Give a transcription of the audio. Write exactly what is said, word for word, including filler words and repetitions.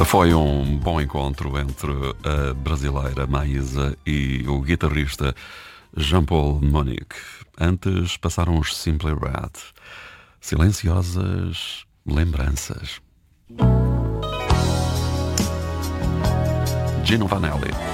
Foi um bom encontro entre a brasileira Maísa e o guitarrista Jean-Paul Monique. Antes passaram os Simply Red. Silenciosas lembranças. Gino Vanelli.